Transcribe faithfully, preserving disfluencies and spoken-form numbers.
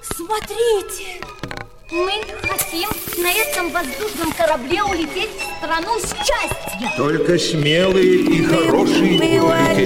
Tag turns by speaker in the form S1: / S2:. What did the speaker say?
S1: Смотрите! Мы хотим на этом воздушном корабле улететь в страну счастья.
S2: Только смелые и хорошие будут лететь